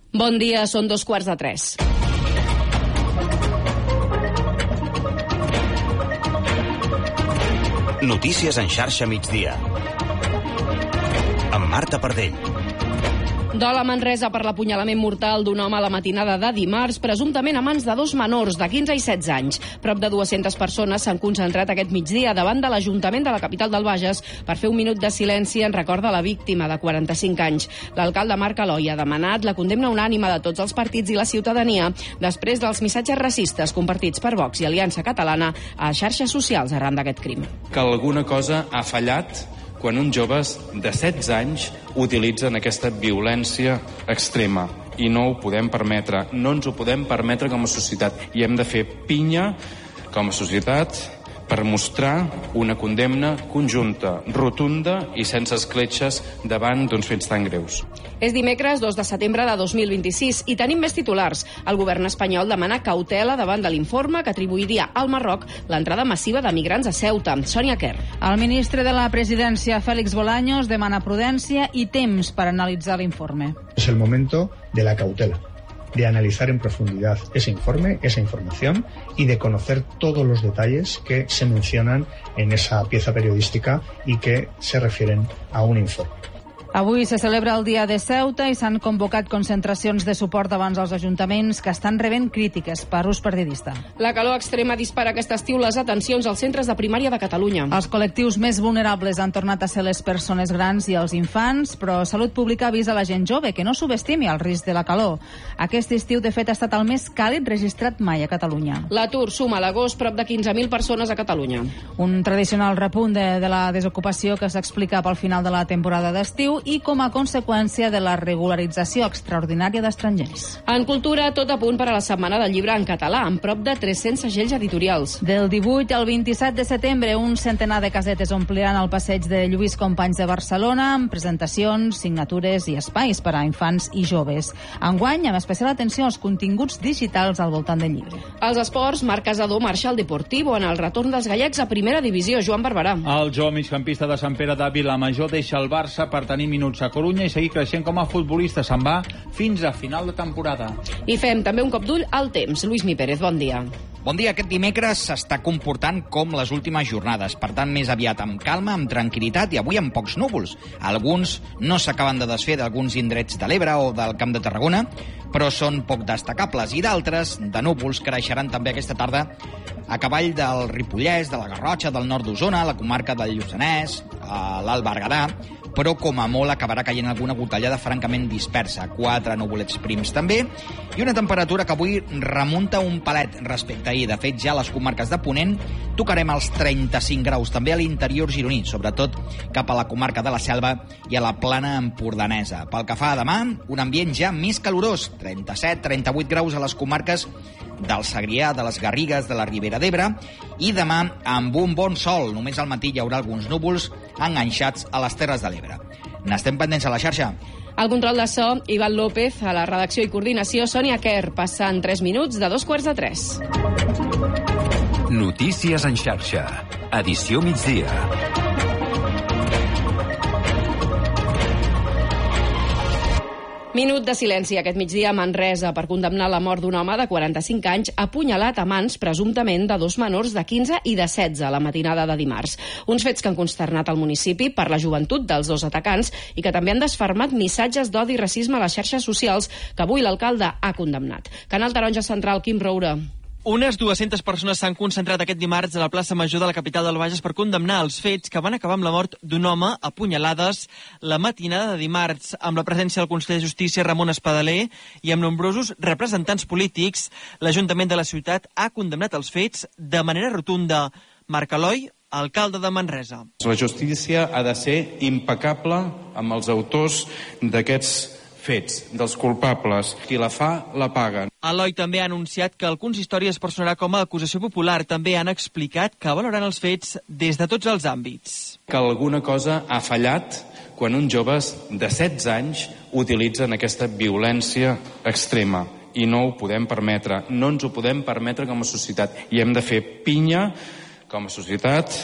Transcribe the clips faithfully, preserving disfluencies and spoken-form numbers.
Bon dia, són dos quarts de tres. Notícies en xarxa migdia. Amb Marta Pardell. Dol a Manresa per l'apunyalament mortal d'un home a la matinada de dimarts, presumptament a mans de dos menors de quinze i setze anys. Prop de dues-centes persones s'han concentrat aquest migdia davant de l'Ajuntament de la capital del Bages per fer un minut de silenci en record de la víctima de quaranta-cinc anys. L'alcalde Marc Aloi ha demanat la condemna unànime de tots els partits i la ciutadania després dels missatges racistes compartits per Vox i Aliança Catalana a xarxes socials arran d'aquest crim. Que alguna cosa ha fallat quan uns joves de setze anys utilitzen aquesta violència extrema. I no ho podem permetre. No ens ho podem permetre com a societat. I hem de fer pinya com a societat per mostrar una condemna conjunta, rotunda i sense escletxes davant d'uns fets tan greus. És dimecres dos de setembre de dos mil vint-i-sis i tenim més titulars. El govern espanyol demana cautela davant de l'informe que atribuiria al Marroc l'entrada massiva de migrants a Ceuta. Sònia Quer. El ministre de la Presidència, Félix Bolaños, demana prudència i temps per analitzar l'informe. Es el momento de la cautela, de analizar en profundidad ese informe, esa información y de conocer todos los detalles que se mencionan en esa pieza periodística y que se refieren a un informe. Avui se celebra el Dia de Ceuta i s'han convocat concentracions de suport davant els ajuntaments que estan rebent crítiques per ús partidista. La calor extrema dispara aquest estiu les atencions als centres de primària de Catalunya. Els col·lectius més vulnerables han tornat a ser les persones grans i els infants, però Salut Pública avisa la gent jove que no subestimi el risc de la calor. Aquest estiu, de fet, ha estat el més càlid registrat mai a Catalunya. L'atur suma a l'agost prop de quinze mil persones a Catalunya. Un tradicional repunt de, de la desocupació que s'explica pel final de la temporada d'estiu i com a conseqüència de la regularització extraordinària d'estrangers. En cultura, tot a punt per a la Setmana del Llibre en català, amb prop de tres-cents segells editorials. Del divuit al vint-i-set de setembre, un centenar de casetes ompliran el passeig de Lluís Companys de Barcelona amb presentacions, signatures i espais per a infants i joves. Enguany, amb especial atenció als continguts digitals al voltant del llibre. Als esports, Marc Casador marxa al Deportivo en el retorn dels gallecs a primera divisió. Joan Barberà. El jove migcampista de Sant Pere de Vilamajor deixa el Barça per tenir minuts a Corunya i seguir creixent com a futbolista. Se'n va fins a final de temporada. I fem també un cop d'ull al temps. Lluís Mi Pérez, bon dia. Bon dia. Aquest dimecres s'està comportant com les últimes jornades, per tant més aviat amb calma, amb tranquil·litat i avui amb pocs núvols. Alguns no s'acaben de desfer d'alguns indrets de l'Ebre o del Camp de Tarragona, però són poc destacables, i d'altres de núvols creixeran també aquesta tarda a cavall del Ripollès, de la Garrotxa, del nord d'Osona, la comarca del Lluçanès, a l'Alt Berguedà, però com a molt acabarà caient alguna gotellada francament dispersa, quatre nuvolets prims també, i una temperatura que avui remunta un palet respecte a ahir. De fet, ja a les comarques de Ponent tocarem els trenta-cinc graus, també a l'interior gironí, sobretot cap a la comarca de la Selva i a la plana empordanesa. Pel que fa a demà, un ambient ja més calorós, trenta-set trenta-vuit graus a les comarques del Segrià, de les Garrigues, de la Ribera d'Ebre, i demà amb un bon sol. Només al matí hi haurà alguns núvols enganxats a les Terres de l'Ebre. N'estem pendents a la xarxa. Al control de so, Ivan López, a la redacció i coordinació, Sònia Quer, passant tres minuts de dos quarts de tres. Notícies en xarxa. Edició migdia. Minut de silenci aquest migdia a Manresa per condemnar la mort d'un home de quaranta-cinc anys apunyalat a mans presumptament de dos menors de quinze i de setze a la matinada de dimarts. Uns fets que han consternat el municipi per la joventut dels dos atacants i que també han desfermat missatges d'odi i racisme a les xarxes socials que avui l'alcalde ha condemnat. Canal Taronja Central, Quim Roura. Unes dues-centes persones s'han concentrat aquest dimarts a la plaça Major de la capital del Bages per condemnar els fets que van acabar amb la mort d'un home a punyalades la matinada de dimarts, amb la presència del conseller de Justícia Ramon Espadaler i amb nombrosos representants polítics. L'Ajuntament de la ciutat ha condemnat els fets de manera rotunda. Marc Aloi, alcalde de Manresa. La justícia ha de ser impecable amb els autors d'aquests fets, dels culpables. Qui la fa, la paga. Aloi també ha anunciat que el consistori es personarà com a acusació popular. També han explicat que valoraran els fets des de tots els àmbits. Que alguna cosa ha fallat quan uns joves de setze anys utilitzen aquesta violència extrema. I no ho podem permetre. No ens ho podem permetre com a societat. I hem de fer pinya com a societat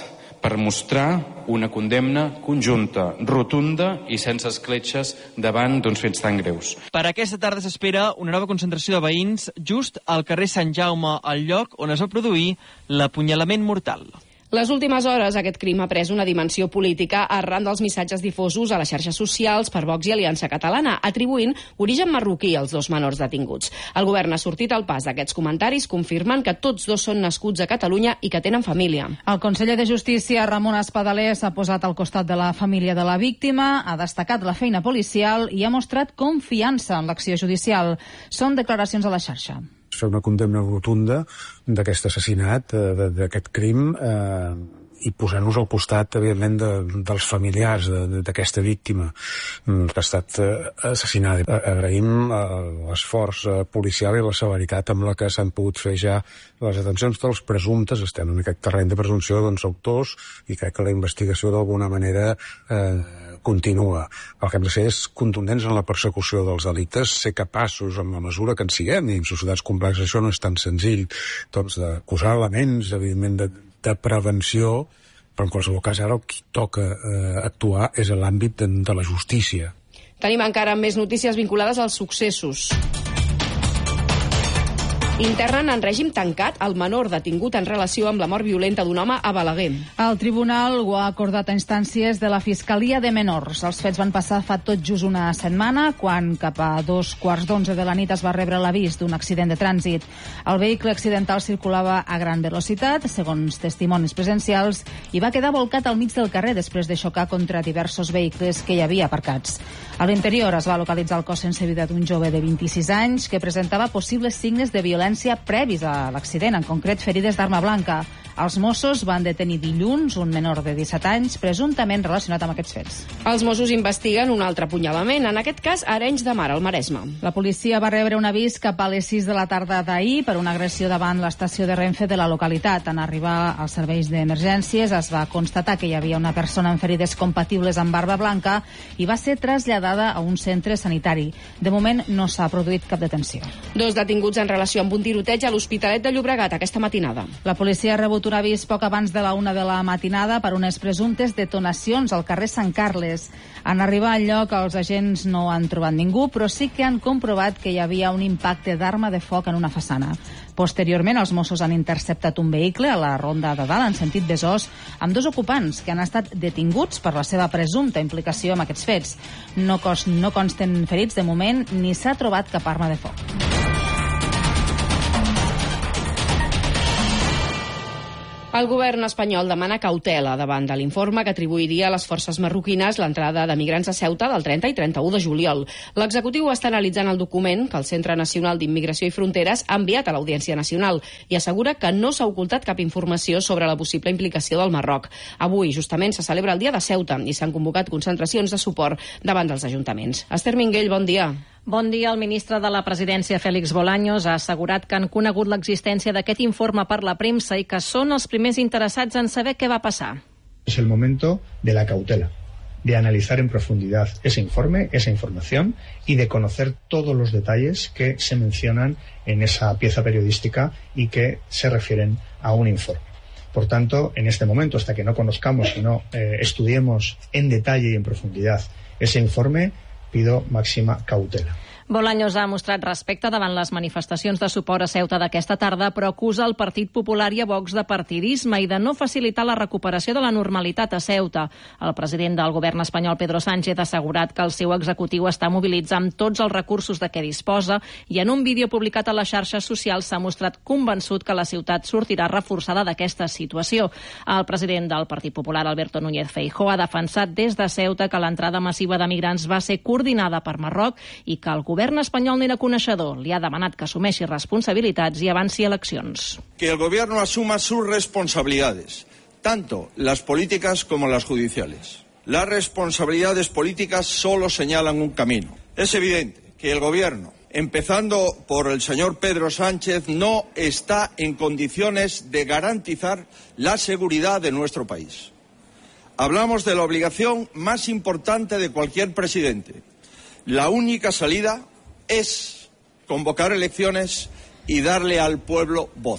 per mostrar una condemna conjunta, rotunda i sense escletxes davant d'uns fets tan greus. Per aquesta tarda s'espera una nova concentració de veïns just al carrer Sant Jaume, al lloc on es va produir l'apunyalament mortal. Les últimes hores aquest crim ha pres una dimensió política arran dels missatges difosos a les xarxes socials per Vox i Aliança Catalana, atribuint origen marroquí als dos menors detinguts. El govern ha sortit al pas d'aquests comentaris confirmant que tots dos són nascuts a Catalunya i que tenen família. El conseller de Justícia, Ramon Espadaler, s'ha posat al costat de la família de la víctima, ha destacat la feina policial i ha mostrat confiança en l'acció judicial. Són declaracions a la xarxa. Fer una condemna rotunda d'aquest assassinat, d'aquest crim, eh, i posar-nos al costat, evidentment, de, dels familiars d'aquesta víctima que ha estat assassinada. Agraïm l'esforç policial i la severitat amb la que s'han pogut fer ja les detencions dels presumptes. Estem en aquest terreny de presumpció dels autors i crec que la investigació d'alguna manera eh, continua. El que hem de ser és contundents en la persecució dels delictes, ser capaços, en la mesura que en siguem, i en societats complexes això no és tan senzill, doncs d'acusar elements, evidentment, de, de prevenció, però en qualsevol cas ara el que toca eh, actuar és a l'àmbit de, de la justícia. Tenim encara més notícies vinculades als successos. Internen en règim tancat el menor detingut en relació amb la mort violenta d'un home a Balaguer. El tribunal ho ha acordat a instàncies de la Fiscalia de Menors. Els fets van passar fa tot just una setmana, quan cap a dos quarts d'onze de la nit es va rebre l'avís d'un accident de trànsit. El vehicle accidental circulava a gran velocitat, segons testimonis presencials, i va quedar volcat al mig del carrer després de xocar contra diversos vehicles que hi havia aparcats. A l'interior es va localitzar el cos sense vida d'un jove de vint-i-sis anys que presentava possibles signes de violència previs a l'accident, en concret ferides d'arma blanca. Els Mossos van detenir dilluns un menor de disset anys, presumptament relacionat amb aquests fets. Els Mossos investiguen un altre apunyalament, en aquest cas a Arenys de Mar, al Maresme. La policia va rebre un avís cap a les sis de la tarda d'ahir per una agressió davant l'estació de Renfe de la localitat. En arribar als serveis d'emergències es va constatar que hi havia una persona amb ferides compatibles amb barba blanca i va ser traslladada a un centre sanitari. De moment no s'ha produït cap detenció. Dos detinguts en relació amb un tiroteig a l'Hospitalet de Llobregat aquesta matinada. La policia ha rebut un avís poc abans de la una de la matinada per unes presumptes detonacions al carrer Sant Carles. En arribar al lloc, els agents no han trobat ningú, però sí que han comprovat que hi havia un impacte d'arma de foc en una façana. Posteriorment, els Mossos han interceptat un vehicle a la Ronda de Dalt, en sentit Besòs, amb dos ocupants que han estat detinguts per la seva presumpta implicació en aquests fets. No, cos, no consten ferits de moment, ni s'ha trobat cap arma de foc. El govern espanyol demana cautela davant de l'informe que atribuiria a les forces marroquines l'entrada de migrants a Ceuta del trenta i trenta-u de juliol. L'executiu està analitzant el document que el Centre Nacional d'Immigració i Fronteres ha enviat a l'Audiència Nacional i assegura que no s'ha ocultat cap informació sobre la possible implicació del Marroc. Avui, justament, se celebra el Dia de Ceuta i s'han convocat concentracions de suport davant dels ajuntaments. Esther Minguell, bon dia. Bon dia. El ministre de la Presidència, Félix Bolaños, ha assegurat que han conegut l'existència d'aquest informe per la premsa i que són els primers interessats en saber què va passar. Es el momento de la cautela, de analizar en profundidad ese informe, esa información y de conocer todos los detalles que se mencionan en esa pieza periodística y que se refieren a un informe. Por tanto, en este momento, hasta que no conozcamos y no eh, estudiemos en detalle y en profundidad ese informe, pido máxima cautela. Bolaños ha mostrat respecte davant les manifestacions de suport a Ceuta d'aquesta tarda, però acusa el Partit Popular i a Vox de partidisme i de no facilitar la recuperació de la normalitat a Ceuta. El president del govern espanyol, Pedro Sánchez, ha assegurat que el seu executiu està mobilitzant tots els recursos de què disposa i en un vídeo publicat a les xarxes socials s'ha mostrat convençut que la ciutat sortirà reforçada d'aquesta situació. El president del Partit Popular, Alberto Núñez Feijóo, ha defensat des de Ceuta que l'entrada massiva de migrants va ser coordinada per Marroc i que el govern El govern espanyol n'era coneixedor. Li ha demanat que assumeixi responsabilitats i avanci eleccions. Que el gobierno asuma sus responsabilidades, tanto las políticas como las judiciales. Las responsabilidades políticas solo señalan un camino. Es evidente que el gobierno, empezando por el señor Pedro Sánchez, no está en condiciones de garantizar la seguridad de nuestro país. Hablamos de la obligación más importante de cualquier presidente. La única salida es convocar elecciones y darle al pueblo voz.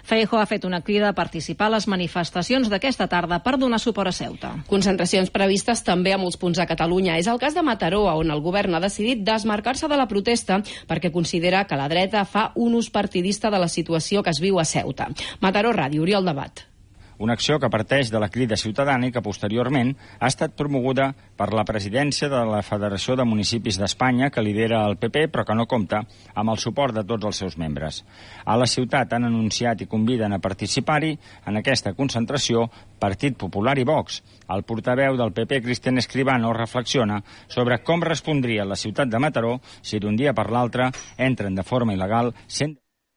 Feijóo ha fet una crida a participar a les manifestacions d'aquesta tarda per donar suport a Ceuta. Concentracions previstes també a molts punts a Catalunya. És el cas de Mataró, on el govern ha decidit desmarcar-se de la protesta perquè considera que la dreta fa un ús partidista de la situació que es viu a Ceuta. Mataró Ràdio, Oriol Debat. Una acció que parteix de la Crida Ciutadana i que posteriorment ha estat promoguda per la presidència de la Federació de Municipis d'Espanya, que lidera el P P, però que no compta amb el suport de tots els seus membres. A la ciutat han anunciat i conviden a participar-hi en aquesta concentració Partit Popular i Vox. El portaveu del P P, Cristian Escribano, reflexiona sobre com respondria la ciutat de Mataró si d'un dia per l'altre entren de forma il·legal sent...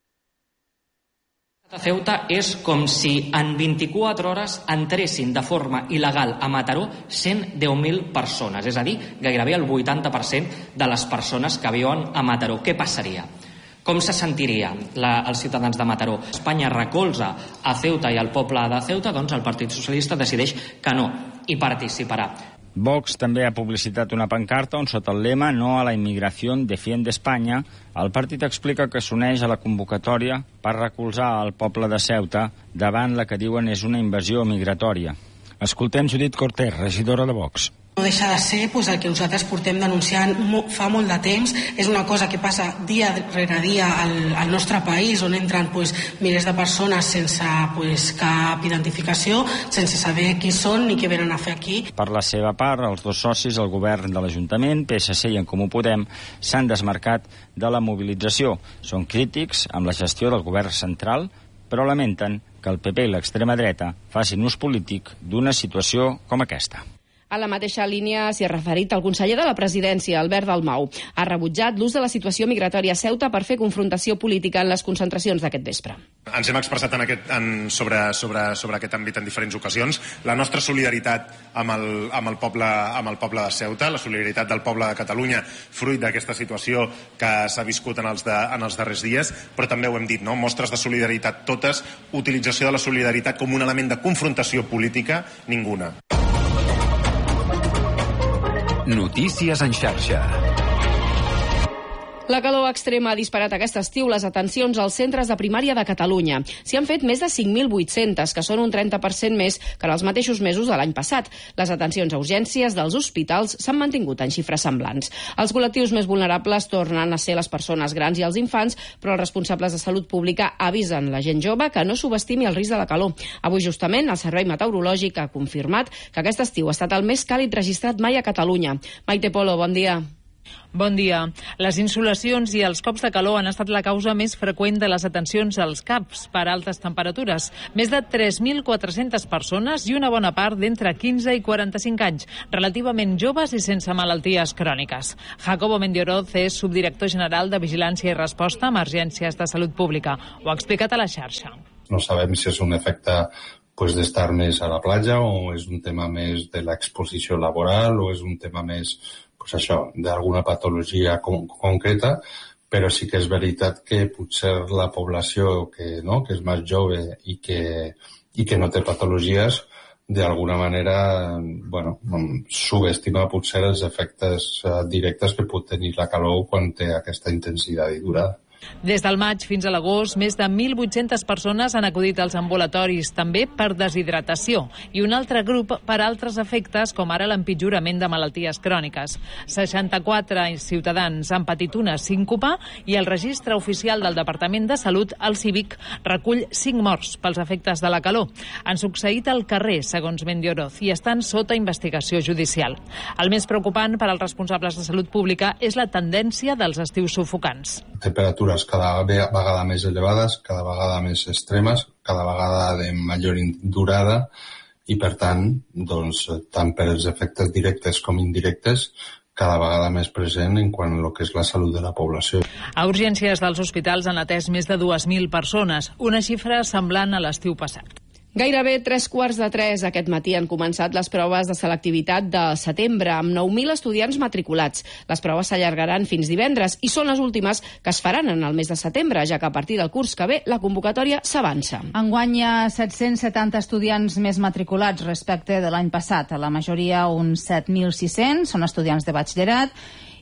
A Ceuta és com si en vint-i-quatre hores entressin de forma il·legal a Mataró cent deu mil persones, és a dir, gairebé el vuitanta per cent de les persones que viuen a Mataró. Què passaria? Com se sentirien la, els ciutadans de Mataró? Espanya recolza a Ceuta i al poble de Ceuta, doncs el Partit Socialista decideix que no, i participarà. Vox també ha publicitat una pancarta on sota el lema «No a la immigració, defiende Espanya», el partit explica que s'uneix a la convocatòria per recolzar el poble de Ceuta davant la que diuen és una invasió migratòria. Escoltem Judit Cortés, regidora de Vox. No deixa de ser pues, el que nosaltres portem denunciant fa molt de temps. És una cosa que passa dia rere dia al, al nostre país, on entren pues, milers de persones sense pues, cap identificació, sense saber qui són ni què venen a fer aquí. Per la seva part, els dos socis, el govern de l'Ajuntament, P S C i En Comú Podem, s'han desmarcat de la mobilització. Són crítics amb la gestió del govern central, però lamenten que el P P i l'extrema dreta facin ús polític d'una situació com aquesta. A la mateixa línia s'hi ha referit el conseller de la presidència, Albert Dalmau. Ha rebutjat l'ús de la situació migratòria a Ceuta per fer confrontació política en les concentracions d'aquest vespre. Ens hem expressat en aquest, en, sobre, sobre, sobre aquest àmbit en diferents ocasions. La nostra solidaritat amb el, amb, el poble, amb el poble de Ceuta, la solidaritat del poble de Catalunya, fruit d'aquesta situació que s'ha viscut en els, de, en els darrers dies, però també ho hem dit, no? Mostres de solidaritat totes, utilització de la solidaritat com un element de confrontació política, ninguna. Notícies en xarxa. La calor extrema ha disparat aquest estiu les atencions als centres de primària de Catalunya. S'hi han fet més de cinc mil vuit-cents, que són un trenta per cent més que en els mateixos mesos de l'any passat. Les atencions a urgències dels hospitals s'han mantingut en xifres semblants. Els col·lectius més vulnerables tornen a ser les persones grans i els infants, però els responsables de salut pública avisen la gent jove que no subestimi el risc de la calor. Avui, justament, el Servei Meteorològic ha confirmat que aquest estiu ha estat el més càlid registrat mai a Catalunya. Maite Polo, bon dia. Bon dia. Les insolacions i els cops de calor han estat la causa més freqüent de les atencions als C A Ps per altes temperatures. Més de tres mil quatre-centes persones i una bona part d'entre quinze i quaranta-cinc anys, relativament joves i sense malalties cròniques. Jacobo Mendioroz és subdirector general de Vigilància i Resposta a Emergències de Salut Pública. Ho ha explicat a la xarxa. No sabem si és un efecte pues, d'estar més a la platja o és un tema més de l'exposició laboral o és un tema més pues això, d'alguna patologia con concreta, però sí que és veritat que potser la població que, no, que és més jove i que, i que no té patologies, d'alguna manera bueno, subestima potser els efectes uh, directes que pot tenir la calor quan té aquesta intensitat i durada. Des del maig fins a l'agost, més de mil vuit-centes persones han acudit als ambulatoris, també per deshidratació, i un altre grup per altres efectes, com ara l'empitjorament de malalties cròniques. seixanta-quatre ciutadans han patit una síncopa i el registre oficial del Departament de Salut, el Cívic, recull cinc morts pels efectes de la calor. Han succeït al carrer, segons Mendioroz, i estan sota investigació judicial. El més preocupant per als responsables de salut pública és la tendència dels estius sufocants. Temperatures cada vegada més elevades, cada vegada més extremes, cada vegada de major durada i, per tant, doncs, tant per els efectes directes com indirectes, cada vegada més present en quant a lo que és la salut de la població. A urgències dels hospitals han atès més de dues mil persones, una xifra semblant a l'estiu passat. Gairebé tres quarts de tres aquest matí han començat les proves de selectivitat de setembre, amb nou mil estudiants matriculats. Les proves s'allargaran fins divendres i són les últimes que es faran en el mes de setembre, ja que a partir del curs que ve la convocatòria s'avança. Enguany hi ha set-cents setanta estudiants més matriculats respecte de l'any passat. A la majoria, uns set mil sis-cents, són estudiants de batxillerat,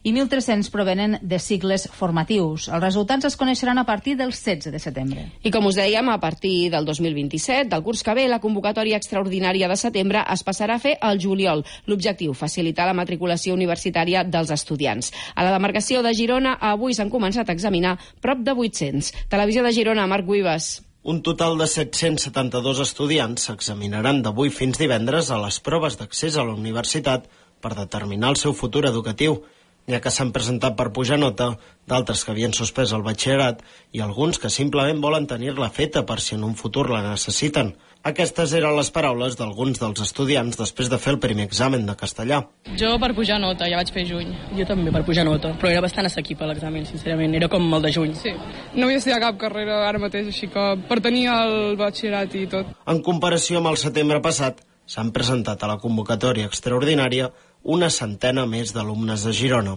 i mil tres-cents provenen de cicles formatius. Els resultats es coneixeran a partir del setze de setembre. I com us dèiem, a partir del dos mil vint-i-set, del curs que ve, la convocatòria extraordinària de setembre es passarà a fer al juliol. L'objectiu, facilitar la matriculació universitària dels estudiants. A la demarcació de Girona, avui s'han començat a examinar prop de vuit-cents. Televisió de Girona, Marc Guibas. Un total de set-cents setanta-dos estudiants s'examinaran d'avui fins divendres a les proves d'accés a la universitat per determinar el seu futur educatiu, ja que s'han presentat per pujar nota, d'altres que havien suspès el batxillerat i alguns que simplement volen tenir-la feta per si en un futur la necessiten. Aquestes eren les paraules d'alguns dels estudiants després de fer el primer examen de castellà. Jo per pujar nota, ja vaig fer juny. Jo també per pujar nota, però era bastant assequible l'examen, sincerament, era com el de juny. Sí, no vull estudiar cap carrera ara mateix, així que per tenir el batxillerat i tot. En comparació amb el setembre passat, s'han presentat a la convocatòria extraordinària una centena més d'alumnes de Girona.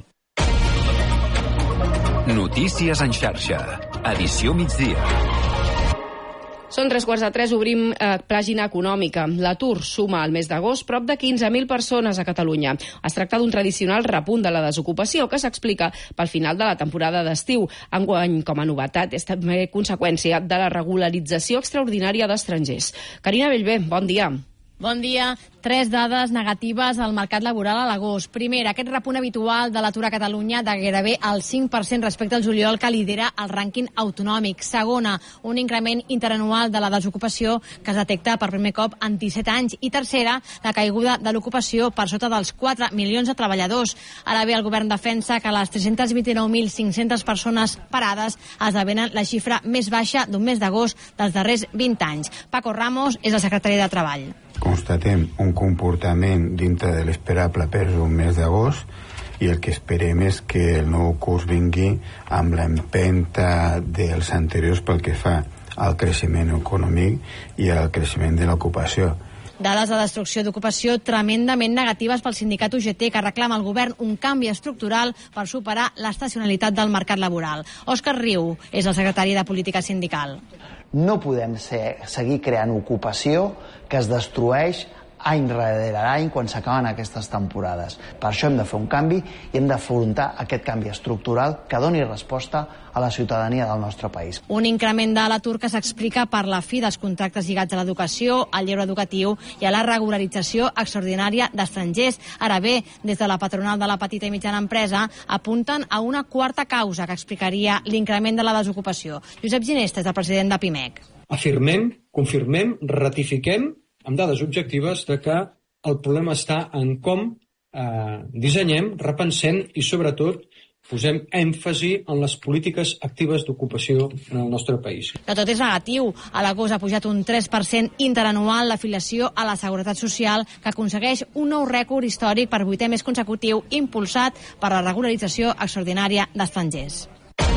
Notícies en xarxa. Edició migdia. Són tres quarts de tres, obrim eh, pàgina econòmica. L'atur suma al mes d'agost prop de quinze mil persones a Catalunya. Es tracta d'un tradicional repunt de la desocupació que s'explica pel final de la temporada d'estiu. Enguany, com a novetat, és també conseqüència de la regularització extraordinària d'estrangers. Carina Bellver, bon dia. Bon dia. Tres dades negatives al mercat laboral a l'agost. Primera, aquest repunt habitual de l'atur a Catalunya de gairebé el cinc per cent respecte al juliol que lidera el rànquing autonòmic. Segona, un increment interanual de la desocupació que es detecta per primer cop en disset anys. I tercera, la caiguda de l'ocupació per sota dels quatre milions de treballadors. Ara bé, el govern defensa que les tres-cents vint-i-nou mil cinc-cents persones parades esdevenen la xifra més baixa d'un mes d'agost dels darrers vint anys. Paco Ramos és el secretari de Treball. Constatem un comportament dintre de l'esperable per un mes d'agost i el que esperem és que el nou curs vingui amb l'empenta dels anteriors pel que fa al creixement econòmic i al creixement de l'ocupació. Dades de destrucció d'ocupació tremendament negatives pel sindicat U G T, que reclama al govern un canvi estructural per superar l'estacionalitat del mercat laboral. Òscar Riu és el secretari de Política Sindical. No podem ser, seguir creant ocupació que es destrueix any rere any quan s'acaben aquestes temporades. Per això hem de fer un canvi i hem d'afrontar aquest canvi estructural que doni resposta a la ciutadania del nostre país. Un increment de l'atur que s'explica per la fi dels contractes lligats a l'educació, al lleure educatiu i a la regularització extraordinària d'estrangers. Ara bé, des de la patronal de la petita i mitjana empresa apunten a una quarta causa que explicaria l'increment de la desocupació. Josep Ginesta és el president de Pimec. Afirmem, confirmem, ratifiquem amb dades objectives de que el problema està en com eh, dissenyem, repensem i sobretot posem èmfasi en les polítiques actives d'ocupació en el nostre país. De tot és negatiu. A l'agost ha pujat un tres per cent interanual l'afiliació a la Seguretat Social, que aconsegueix un nou rècord històric per vuitè mes consecutiu, impulsat per la regularització extraordinària d'estrangers.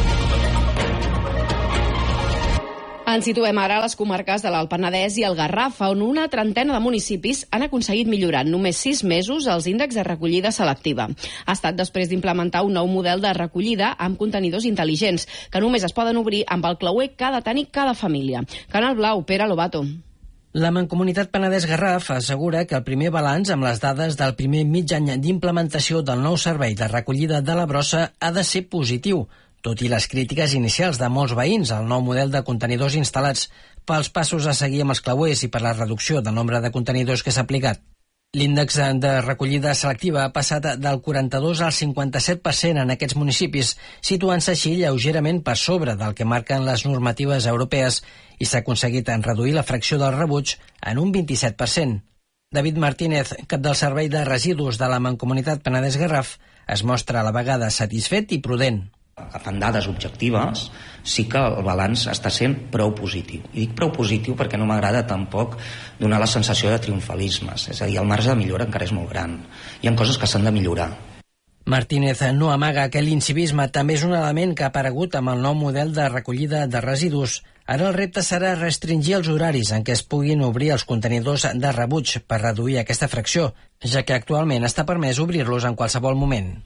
Ens situem ara a les comarques de l'Alt Penedès i el Garraf, on una trentena de municipis han aconseguit millorar en només sis mesos els índexs de recollida selectiva. Ha estat després d'implementar un nou model de recollida amb contenidors intel·ligents, que només es poden obrir amb el clauer que ha de tenir cada família. Canal Blau, Pere Lobato. La Mancomunitat Penedès-Garraf assegura que el primer balanç amb les dades del primer mig any d'implementació del nou servei de recollida de la brossa ha de ser positiu, tot i les crítiques inicials de molts veïns al nou model de contenidors instal·lats pels passos a seguir amb els clauers i per la reducció del nombre de contenidors que s'ha aplicat. L'índex de recollida selectiva ha passat del quaranta-dos al cinquanta-set per cent en aquests municipis, situant-se així lleugerament per sobre del que marquen les normatives europees i s'ha aconseguit en reduir la fracció del rebuig en un vint-i-set per cent. David Martínez, cap del Servei de Residus de la Mancomunitat Penedès-Garraf, es mostra a la vegada satisfet i prudent. Agafant dades objectives, sí que el balanç està sent prou positiu. I dic prou positiu perquè no m'agrada tampoc donar la sensació de triomfalismes. És a dir, el marge de millora encara és molt gran. Hi ha coses que s'han de millorar. Martínez no amaga que l'incivisme també és un element que ha aparegut amb el nou model de recollida de residus. Ara el repte serà restringir els horaris en què es puguin obrir els contenidors de rebuig per reduir aquesta fracció, ja que actualment està permès obrir-los en qualsevol moment.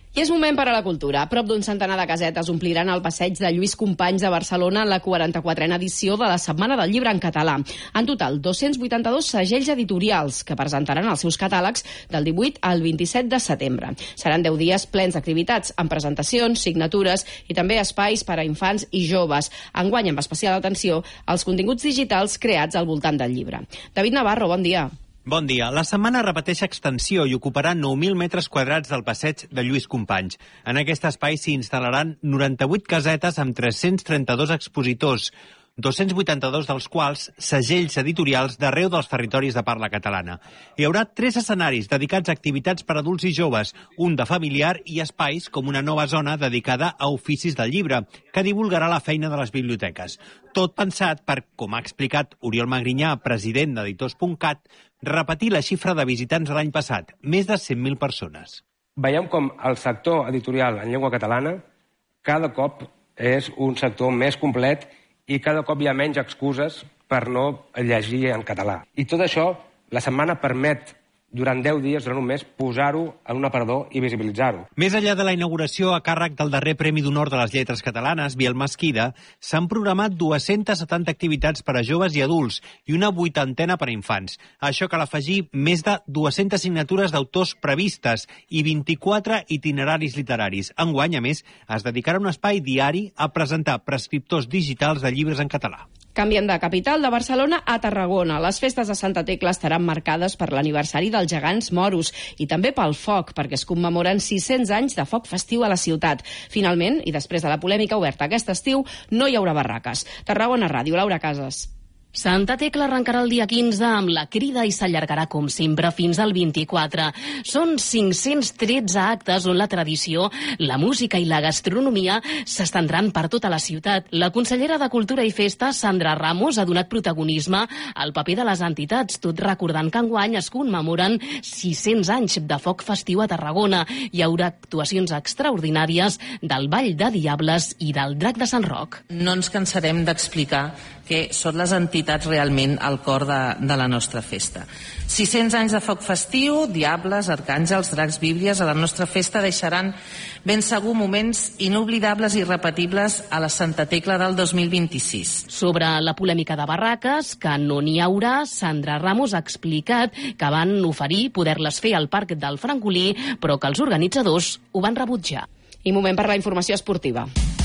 I és moment per a la cultura. A prop d'un centenar de casetes ompliran el passeig de Lluís Companys de Barcelona en la quaranta-quatrena edició de la Setmana del Llibre en Català. En total, dos-cents vuitanta-dos segells editorials que presentaran els seus catàlegs del divuit al vint-i-set de setembre. Seran deu dies plens d'activitats, amb presentacions, signatures i també espais per a infants i joves. Enguany, amb especial atenció, als continguts digitals creats al voltant del llibre. David Navarro, bon dia. Bon dia. La setmana repeteix extensió i ocuparà nou mil metres quadrats del passeig de Lluís Companys. En aquest espai s'hi instal·laran noranta-vuit casetes amb tres-cents trenta-dos expositors, dos-cents vuitanta-dos dels quals segells editorials d'arreu dels territoris de parla catalana. Hi haurà tres escenaris dedicats a activitats per adults i joves, un de familiar i espais com una nova zona dedicada a oficis del llibre, que divulgarà la feina de les biblioteques. Tot pensat per, com ha explicat Oriol Magrinyà, president d'Editors punt cat, repetir la xifra de visitants de l'any passat, més de cent mil persones. Veiem com el sector editorial en llengua catalana cada cop és un sector més complet i cada cop hi ha menys excuses per no llegir en català. I tot això, la setmana permet, durant deu dies, durant un mes, posar-ho en un aparador i visibilitzar-ho. Més enllà de la inauguració a càrrec del darrer Premi d'Honor de les Lletres Catalanes, Biel Mesquida, s'han programat dues-centes setanta activitats per a joves i adults i una vuitantena per a infants. A això cal afegir més de dues-centes signatures d'autors previstes i vint-i-quatre itineraris literaris. Enguany, a més, es dedicarà un espai diari a presentar prescriptors digitals de llibres en català. Canviem de capital, de Barcelona a Tarragona. Les festes de Santa Tecla estaran marcades per l'aniversari dels gegants moros i també pel foc, perquè es commemoren sis-cents anys de foc festiu a la ciutat. Finalment, i després de la polèmica oberta aquest estiu, no hi haurà barraques. Tarragona Ràdio, Laura Casas. Santa Tecla arrencarà el dia quinze amb la crida i s'allargarà, com sempre, fins al vint-i-quatre. Són cinc-cents tretze actes on la tradició, la música i la gastronomia s'estendran per tota la ciutat. La consellera de Cultura i Festa, Sandra Ramos, ha donat protagonisme al paper de les entitats, tot recordant que enguany es commemoren sis-cents anys de foc festiu a Tarragona. Hi haurà actuacions extraordinàries del Ball de Diables i del Drac de Sant Roc. No ens cansarem d'explicar que són les entitats realment al cor de, de la nostra festa. sis-cents anys de foc festiu, diables, arcàngels, dracs, bíblies, a la nostra festa deixaran ben segur moments inoblidables i irrepetibles a la Santa Tecla del dos mil vint-i-sis. Sobre la polèmica de barraques, que no n'hi haurà, Sandra Ramos ha explicat que van oferir poder-les fer al Parc del Francolí, però que els organitzadors ho van rebutjar. I moment per la informació esportiva.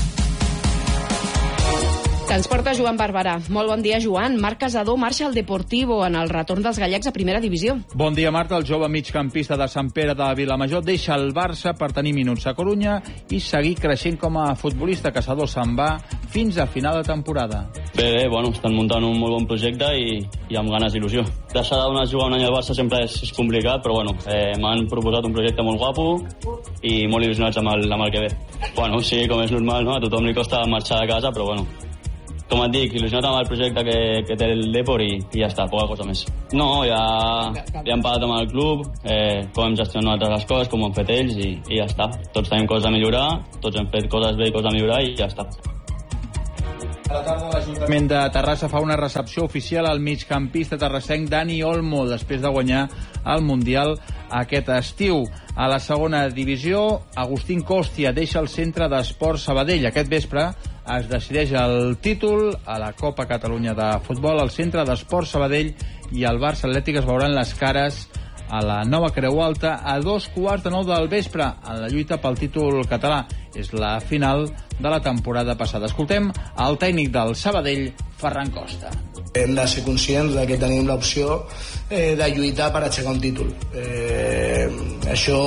Transporta Joan Barberà. Molt bon dia, Joan. Marc Casador marxa al Deportivo en el retorn dels gallecs a primera divisió. Bon dia, Marta. El jove migcampista de Sant Pere de Vilamajor deixa el Barça per tenir minuts a Corunya i seguir creixent com a futbolista. Casador se'n va fins a final de temporada. Bé, bé, bueno, estan muntant un molt bon projecte i, i amb ganes d'il·lusió. Deixar d'anar a jugar un any al Barça sempre és, és complicat, però bueno, eh, m'han proposat un projecte molt guapo i molt il·lusionats amb el, amb el que ve. Bueno, sí, com és normal, no? A tothom li costa marxar de casa, però bueno, com et dic, il·lusionat amb el projecte que, que té el Depor i, i ja està, poca cosa més. No, ja, ja hem parlat amb el club, eh, com hem gestionat nosaltres les coses, com ho hem fet ells i, i ja està. Tots tenim coses a millorar, tots hem fet coses bé i coses a millorar i ja està. A la tarda l'Ajuntament de Terrassa fa una recepció oficial al migcampista terrassenc Dani Olmo després de guanyar el Mundial aquest estiu. A la segona divisió, Agustín Costia deixa el centre d'Esport Sabadell. Aquest vespre es decideix el títol a la Copa Catalunya de Futbol. El centre d'Esport Sabadell i el Barça Atlètic es veuran les cares a la nova Creu Alta a dos quarts de nou del vespre en la lluita pel títol català. És la final de la temporada passada. Escoltem el tècnic del Sabadell, Ferran Costa. Hem de ser conscients de que tenim l'opció eh, de lluitar per aixecar un títol. Eh, això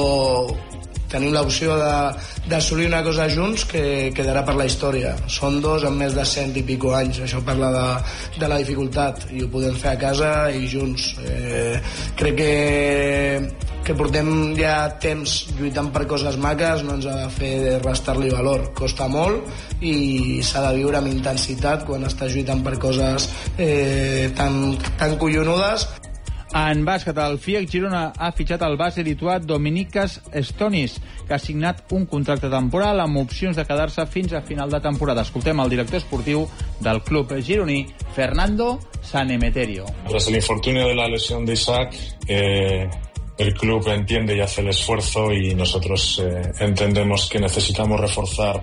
tenim l'opció d'assolir una cosa junts que quedarà per la història. Són dos amb més de cent i pico anys. Això parla de, de la dificultat i ho podem fer a casa i junts. Eh, crec que, que portem ja temps lluitant per coses maques, no ens ha de fer restar-li valor. Costa molt i s'ha de viure amb intensitat quan estàs lluitant per coses eh, tan, tan collonudes. En bàsquet, el F I E C Girona ha fitxat el base lituà Dominikas Stonis, que ha signat un contracte temporal amb opcions de quedar-se fins a final de temporada. Escoltem el director esportiu del club gironí, Fernando Sanemeterio. Tras el infortunio de la lesión de Isaac, eh, el club entiende y hace el esfuerzo y nosotros eh, entendemos que necesitamos reforzar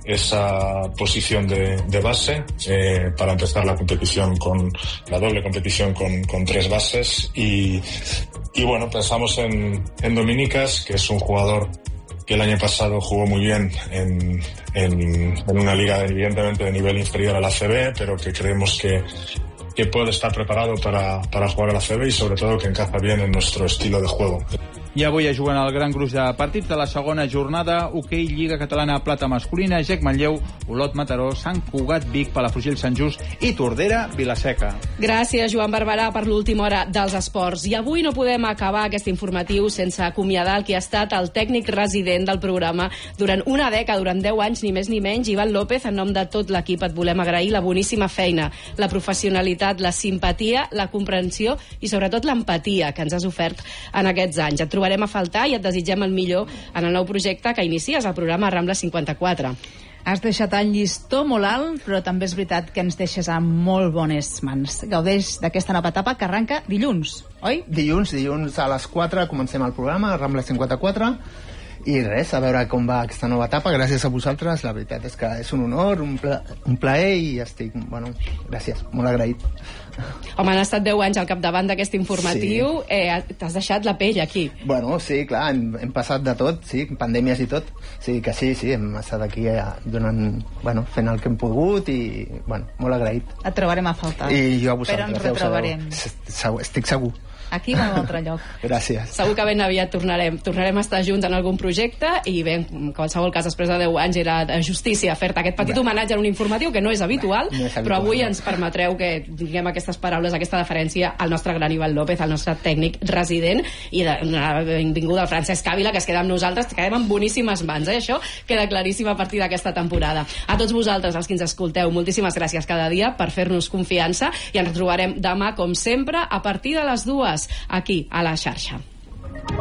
esa posición de, de base eh, para empezar la competición con la doble competición con, con tres bases y, y bueno, pensamos en, en Dominicas, que es un jugador que el año pasado jugó muy bien en, en, en una liga evidentemente de nivel inferior a la A C B, pero que creemos que que puede estar preparado para, para jugar a la A C B y sobre todo que encaja bien en nuestro estilo de juego. I avui es juguen el gran gruix de partits de la segona jornada. Hoquei, Lliga Catalana Plata Masculina, Gec Manlleu, Olot Mataró, Sant Cugat Vic, Palafrugell Sant Just i Tordera Vilaseca. Gràcies, Joan Barberà, per l'última hora dels esports. I avui no podem acabar aquest informatiu sense acomiadar el que ha estat el tècnic resident del programa durant una dècada, durant deu anys, ni més ni menys. Ivan López, en nom de tot l'equip, et volem agrair la boníssima feina, la professionalitat, la simpatia, la comprensió i sobretot l'empatia que ens has ofert en aquests anys. Et trobarem a faltar i et desitgem el millor en el nou projecte que inicies, el programa Rambla cinquanta-quatre. Has deixat el llistó molt alt, però també és veritat que ens deixes a molt bones mans. Gaudeix d'aquesta nova etapa que arranca dilluns, oi? Dilluns, dilluns a les quatre comencem el programa Rambla cinquanta-quatre i res, a veure com va aquesta nova etapa. Gràcies a vosaltres, la veritat és que és un honor, un, pla, un plaer i estic, bueno, gràcies, molt agraït. Home, han estat deu anys al capdavant d'aquest informatiu, sí. eh, t'has deixat la pell aquí. Bueno, sí, clar, hem, hem passat de tot, sí, pandèmies i tot, sí, que sí, sí, hem estat aquí eh, donant, bueno, fent el que hem pogut i, bueno, molt agraït. Et trobarem a faltar. I jo a vosaltres. Però ens retrobarem. Segur, estic segur. Aquí o en un altre lloc. Gràcies. Segur que ben aviat tornarem. Tornarem a estar junts en algun projecte i bé, en qualsevol cas, després de deu anys era de justícia fer-te aquest petit homenatge en un informatiu que no és habitual, no és habitual, però avui no. Ens permetreu que diguem aquestes paraules, aquesta deferència al nostre gran Ivan López, al nostre tècnic resident, i de, una benvinguda al Francesc Ávila, que es queda amb nosaltres, que quedem en boníssimes mans, eh? Això queda claríssim a partir d'aquesta temporada. A tots vosaltres, els que ens escolteu, moltíssimes gràcies cada dia per fer-nos confiança i ens trobarem demà, com sempre, a partir de les dues, aquí, a la xarxa.